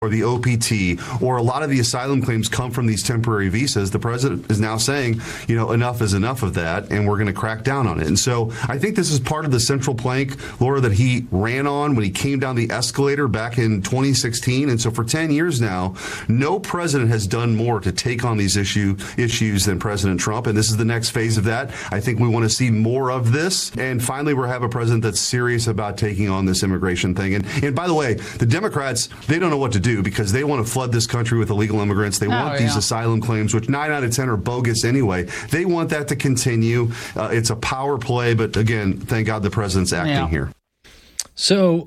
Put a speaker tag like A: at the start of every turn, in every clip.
A: or the OPT, or a lot of the asylum claims come from these temporary visas, the president is now saying, enough is enough of that, and we're going to crack down on it. And so I think this is part of the central plank, Laura, that he ran on when he came down the escalator back in 2016. And so for 10 years now, no president has done more to take on these issues than President Trump. And this is the next phase of that. I think we want to see more of this. And finally, we'll have a president that's serious about taking on this immigration thing. And by the way, the Democrats, they don't know what to do, because they want to flood this country with illegal immigrants. They want these asylum claims, which 9 out of 10 are bogus anyway. They want that to continue. It's a power play, but again, thank God the president's acting here.
B: So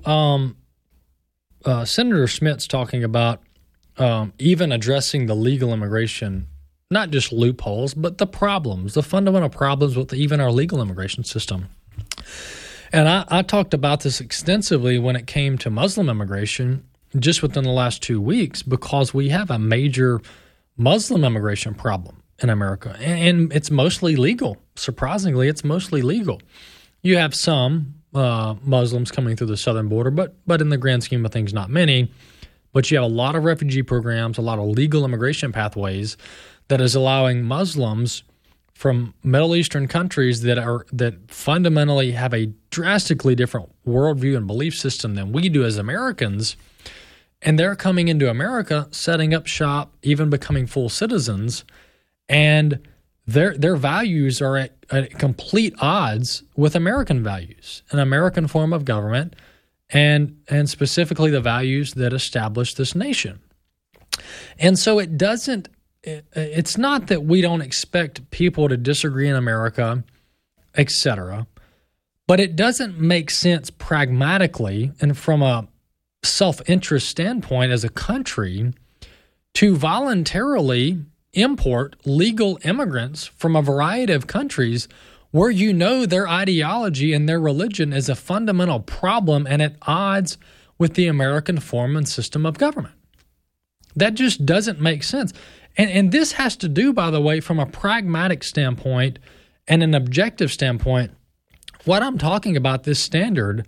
B: Senator Smith's talking about even addressing the legal immigration, not just loopholes, but the problems, the fundamental problems with even our legal immigration system. And I talked about this extensively when it came to Muslim immigration just within the last 2 weeks, because we have a major Muslim immigration problem in America, and it's mostly legal. Surprisingly, it's mostly legal. You have some Muslims coming through the southern border, but in the grand scheme of things, not many. But you have a lot of refugee programs, a lot of legal immigration pathways that is allowing Muslims from Middle Eastern countries that fundamentally have a drastically different worldview and belief system than we do as Americans. And they're coming into America, setting up shop, even becoming full citizens, and their values are at complete odds with American values, an American form of government, and specifically the values that establish this nation. And so it's not that we don't expect people to disagree in America, etc., but it doesn't make sense pragmatically and from a self-interest standpoint as a country to voluntarily import legal immigrants from a variety of countries where their ideology and their religion is a fundamental problem and at odds with the American form and system of government. That just doesn't make sense. And this has to do, by the way, from a pragmatic standpoint and an objective standpoint. What I'm talking about, this standard,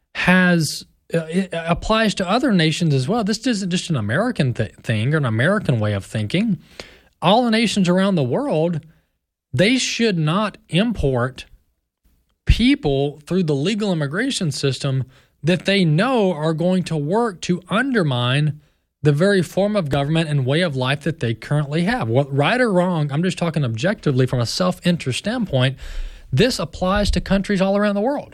B: it applies to other nations as well. This isn't just an American thing or an American way of thinking. All the nations around the world, they should not import people through the legal immigration system that they know are going to work to undermine the very form of government and way of life that they currently have. Well, right or wrong, I'm just talking objectively from a self-interest standpoint, this applies to countries all around the world.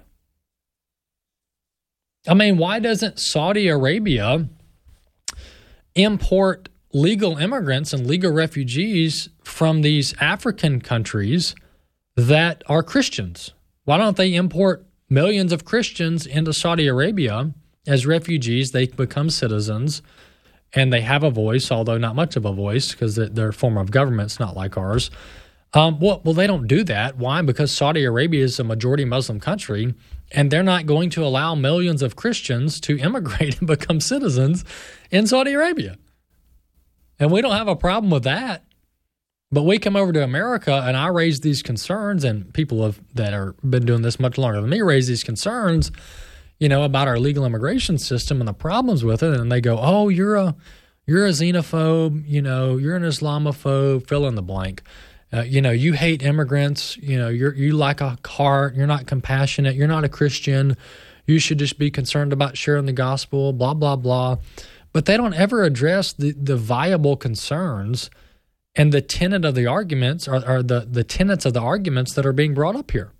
B: I mean, why doesn't Saudi Arabia import legal immigrants and legal refugees from these African countries that are Christians? Why don't they import millions of Christians into Saudi Arabia as refugees? They become citizens and they have a voice, although not much of a voice because their form of government's not like ours. Well, they don't do that. Why? Because Saudi Arabia is a majority Muslim country, and they're not going to allow millions of Christians to immigrate and become citizens in Saudi Arabia. And we don't have a problem with that. But we come over to America, and I raise these concerns, and people that are been doing this much longer than me raise these concerns, about our legal immigration system and the problems with it. And they go, "Oh, you're a xenophobe. You're an Islamophobe. Fill in the blank." You hate immigrants, you like a heart, you're not compassionate, you're not a Christian, you should just be concerned about sharing the gospel, blah, blah, blah. But they don't ever address the viable concerns and the tenet of the arguments or the tenets of the arguments that are being brought up here.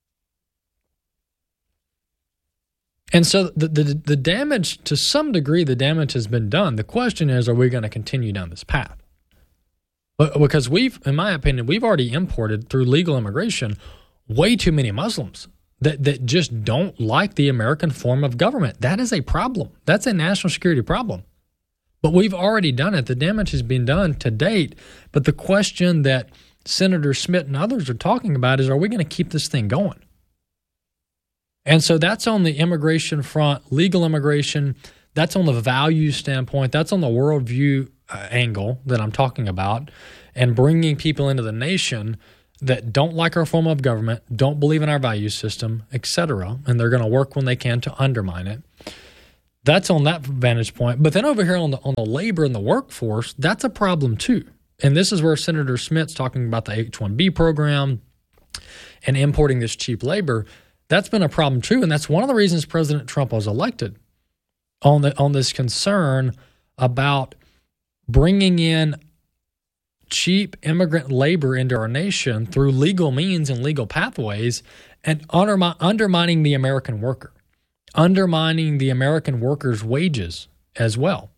B: And so the damage, to some degree, the damage has been done. The question is, are we going to continue down this path? Because in my opinion, we've already imported through legal immigration way too many Muslims that just don't like the American form of government. That is a problem. That's a national security problem. But we've already done it. The damage has been done to date. But the question that Senator Smith and others are talking about is, are we going to keep this thing going? And so that's on the immigration front, legal immigration. That's on the value standpoint. That's on the worldview angle that I'm talking about, and bringing people into the nation that don't like our form of government, don't believe in our value system, etc., and they're going to work when they can to undermine it. That's on that vantage point. But then over here on the labor and the workforce, that's a problem too. And this is where Senator Smith's talking about the H-1B program and importing this cheap labor. That's been a problem too, and that's one of the reasons President Trump was elected, on this concern about bringing in cheap immigrant labor into our nation through legal means and legal pathways, and undermining the American worker, undermining the American worker's wages as well.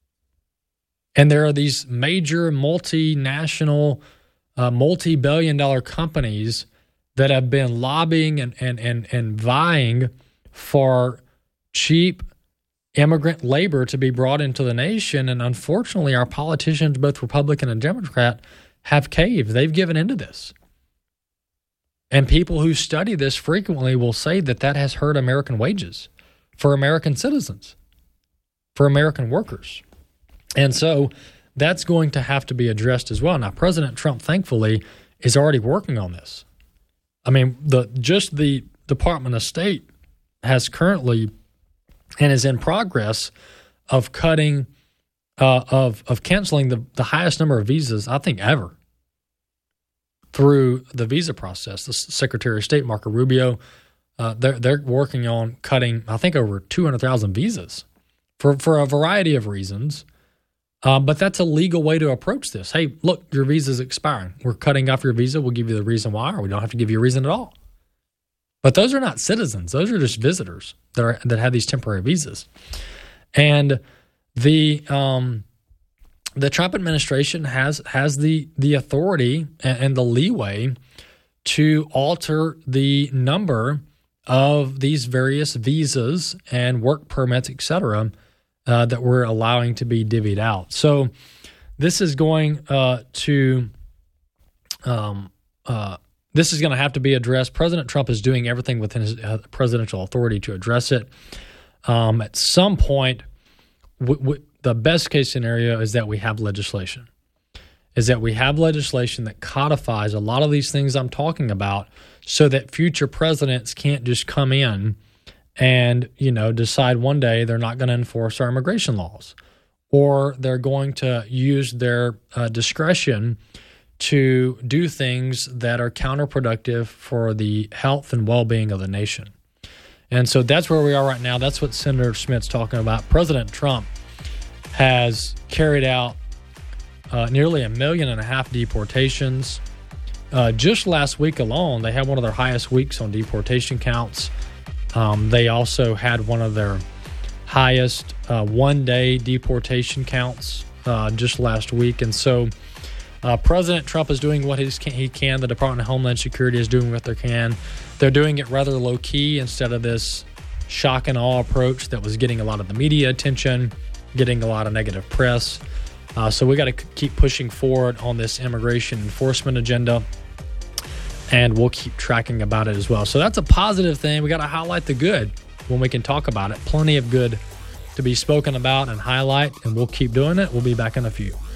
B: And there are these major multinational, multi-billion-dollar companies that have been lobbying and vying for cheap immigrant labor to be brought into the nation. And unfortunately, our politicians, both Republican and Democrat, have caved. They've given into this. And people who study this frequently will say that that has hurt American wages for American citizens, for American workers. And so that's going to have to be addressed as well. Now, President Trump, thankfully, is already working on this. I mean, the Department of State has currently and is in progress of cutting, of canceling the highest number of visas, I think, ever through the visa process. The Secretary of State, Marco Rubio, they're working on cutting, I think, over 200,000 visas for a variety of reasons. But that's a legal way to approach this. Hey, look, your visa's expiring. We're cutting off your visa. We'll give you the reason why, or we don't have to give you a reason at all. But those are not citizens. Those are just visitors that have these temporary visas. And the Trump administration has the authority and the leeway to alter the number of these various visas and work permits, et cetera, that we're allowing to be divvied out. So this is going this is going to have to be addressed. President Trump is doing everything within his presidential authority to address it. At some point, the best case scenario is that we have legislation. That codifies a lot of these things I'm talking about, so that future presidents can't just come in and, decide one day they're not going to enforce our immigration laws, or they're going to use their discretion to do things that are counterproductive for the health and well-being of the nation. And so that's where we are right now. That's what Senator Smith's talking about. President Trump has carried out nearly 1.5 million deportations. Just last week alone, they had one of their highest weeks on deportation counts. They also had one of their highest one-day deportation counts just last week. And so President Trump is doing what he can. The Department of Homeland Security is doing what they can. They're doing it rather low-key instead of this shock and awe approach that was getting a lot of the media attention, getting a lot of negative press. So we got to keep pushing forward on this immigration enforcement agenda, and we'll keep tracking about it as well. So that's a positive thing. We got to highlight the good when we can talk about it. Plenty of good to be spoken about and highlight, and we'll keep doing it. We'll be back in a few.